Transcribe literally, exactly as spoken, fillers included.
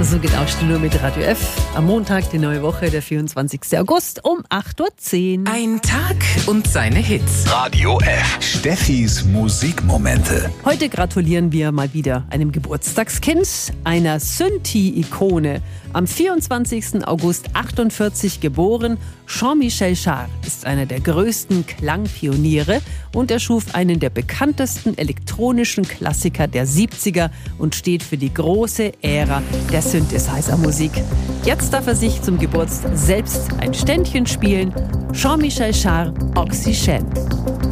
So geht auch Stunde mit Radio F. Am Montag, die neue Woche, der vierundzwanzigsten August um acht Uhr zehn. Ein Tag und seine Hits. Radio F. Steffis Musikmomente. Heute gratulieren wir mal wieder einem Geburtstagskind, einer Synthi-Ikone. Am vierundzwanzigsten August achtundvierzig geboren, Jean-Michel Jarre ist einer der größten Klangpioniere und er schuf einen der bekanntesten elektronischen Klassiker der siebziger und steht für die große Ära der Synthesizer-Musik. Jetzt darf er sich zum Geburtstag selbst ein Ständchen spielen. Jean-Michel Jarre, Oxygène.